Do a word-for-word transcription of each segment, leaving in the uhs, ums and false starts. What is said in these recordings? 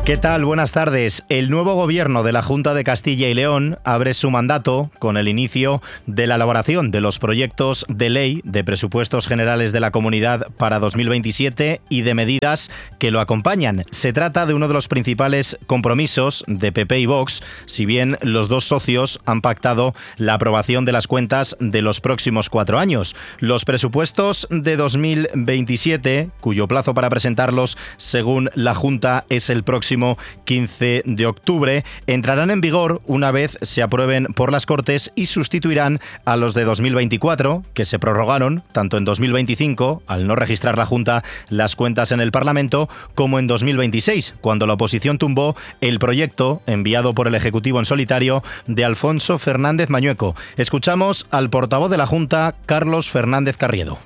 ¿Qué tal? Buenas tardes. El nuevo gobierno de la Junta de Castilla y León abre su mandato con el inicio de la elaboración de los proyectos de ley de presupuestos generales de la comunidad para dos mil veintisiete y de medidas que lo acompañan. Se trata de uno de los principales compromisos de P P y Vox, si bien los dos socios han pactado la aprobación de las cuentas de los próximos cuatro años. Los presupuestos de dos mil veintisiete, cuyo plazo para presentarlos, según la Junta, es el próximo quince de octubre, entrarán en vigor una vez se aprueben por las Cortes y sustituirán a los de dos mil veinticuatro, que se prorrogaron tanto en dos mil veinticinco, al no registrar la Junta las cuentas en el Parlamento, como en dos mil veintiséis, cuando la oposición tumbó el proyecto enviado por el Ejecutivo en solitario de Alfonso Fernández Mañueco. Escuchamos al portavoz de la Junta, Carlos Fernández Carriedo.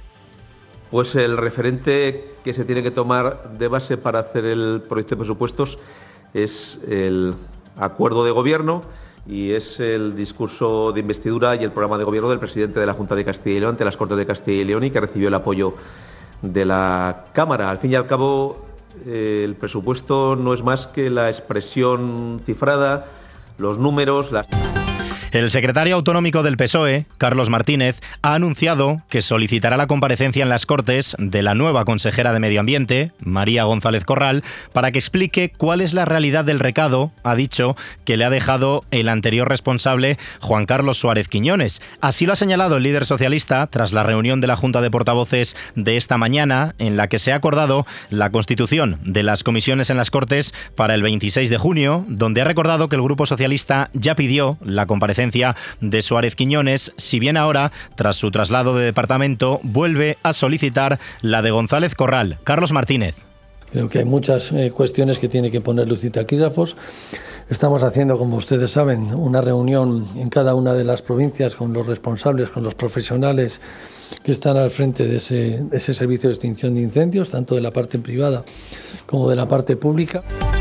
Pues el referente que se tiene que tomar de base para hacer el proyecto de presupuestos es el acuerdo de gobierno y es el discurso de investidura y el programa de gobierno del presidente de la Junta de Castilla y León ante las Cortes de Castilla y León y que recibió el apoyo de la Cámara. Al fin y al cabo, eh, el presupuesto no es más que la expresión cifrada, los números, las... El secretario autonómico del P S O E, Carlos Martínez, ha anunciado que solicitará la comparecencia en las Cortes de la nueva consejera de Medio Ambiente, María González Corral, para que explique cuál es la realidad del recado, ha dicho, que le ha dejado el anterior responsable, Juan Carlos Suárez Quiñones. Así lo ha señalado el líder socialista tras la reunión de la Junta de Portavoces de esta mañana, en la que se ha acordado la constitución de las comisiones en las Cortes para el veintiséis de junio, donde ha recordado que el Grupo Socialista ya pidió la comparecencia de Suárez Quiñones, si bien ahora, tras su traslado de departamento, vuelve a solicitar la de González Corral. Carlos Martínez. Creo que hay muchas eh, cuestiones que tiene que poner luz y taquígrafos. Estamos haciendo, como ustedes saben, una reunión en cada una de las provincias con los responsables, con los profesionales que están al frente de ese, de ese servicio de extinción de incendios, tanto de la parte privada como de la parte pública.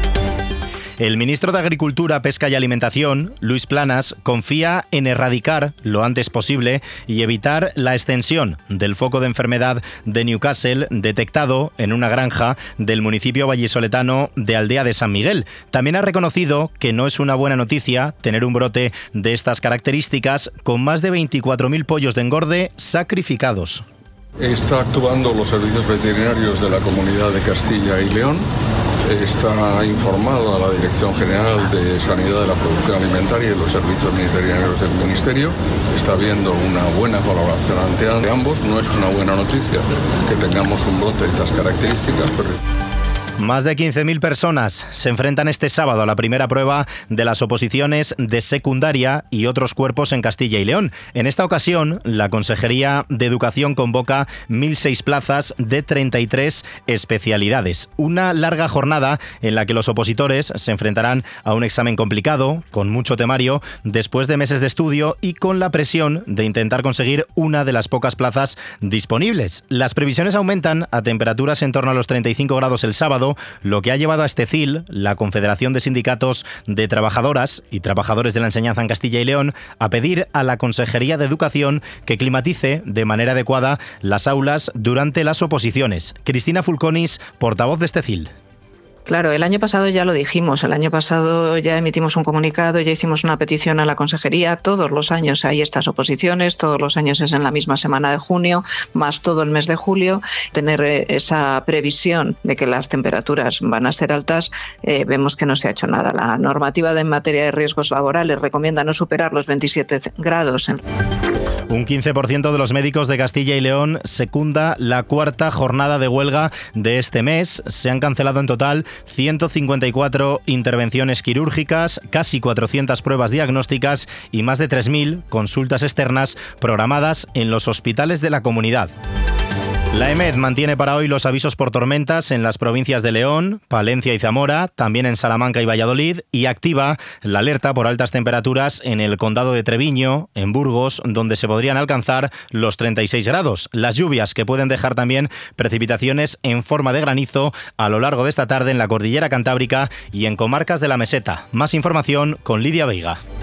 El ministro de Agricultura, Pesca y Alimentación, Luis Planas, confía en erradicar lo antes posible y evitar la extensión del foco de enfermedad de Newcastle detectado en una granja del municipio vallisoletano de Aldea de San Miguel. También ha reconocido que no es una buena noticia tener un brote de estas características con más de veinticuatro mil pollos de engorde sacrificados. Está actuando los servicios veterinarios de la Comunidad de Castilla y León. Está informado a la Dirección General de Sanidad de la Producción Alimentaria y los Servicios Veterinarios del Ministerio. Está habiendo una buena colaboración ante ambos. No es una buena noticia que tengamos un brote de estas características, pero... Más de quince mil personas se enfrentan este sábado a la primera prueba de las oposiciones de secundaria y otros cuerpos en Castilla y León. En esta ocasión, la Consejería de Educación convoca mil seis plazas de treinta y tres especialidades. Una larga jornada en la que los opositores se enfrentarán a un examen complicado, con mucho temario, después de meses de estudio y con la presión de intentar conseguir una de las pocas plazas disponibles. Las previsiones aumentan a temperaturas en torno a los treinta y cinco grados el sábado, lo que ha llevado a Estecil, la Confederación de Sindicatos de Trabajadoras y Trabajadores de la Enseñanza en Castilla y León, a pedir a la Consejería de Educación que climatice de manera adecuada las aulas durante las oposiciones. Cristina Fulconis, portavoz de Estecil. Claro, el año pasado ya lo dijimos, el año pasado ya emitimos un comunicado, ya hicimos una petición a la Consejería, todos los años hay estas oposiciones, todos los años es en la misma semana de junio, más todo el mes de julio. Tener esa previsión de que las temperaturas van a ser altas, eh, vemos que no se ha hecho nada. La normativa de en materia de riesgos laborales recomienda no superar los veintisiete grados. En... Un quince por ciento de los médicos de Castilla y León secunda la cuarta jornada de huelga de este mes. Se han cancelado en total ciento cincuenta y cuatro intervenciones quirúrgicas, casi cuatrocientas pruebas diagnósticas y más de tres mil consultas externas programadas en los hospitales de la comunidad. La EMED mantiene para hoy los avisos por tormentas en las provincias de León, Palencia y Zamora, también en Salamanca y Valladolid, y activa la alerta por altas temperaturas en el condado de Treviño, en Burgos, donde se podrían alcanzar los treinta y seis grados. Las lluvias que pueden dejar también precipitaciones en forma de granizo a lo largo de esta tarde en la cordillera cantábrica y en comarcas de la meseta. Más información con Lidia Veiga.